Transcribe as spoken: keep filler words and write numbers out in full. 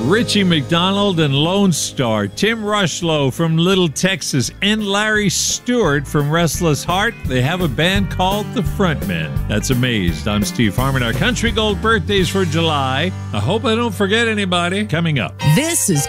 Richie McDonald and Lone Star, Tim Rushlow from Little Texas, and Larry Stewart from Restless Heart. They have a band called The Frontmen. That's Amazed. I'm Steve Harmon. Our Country Gold birthdays for July. I hope I don't forget anybody. Coming up. This is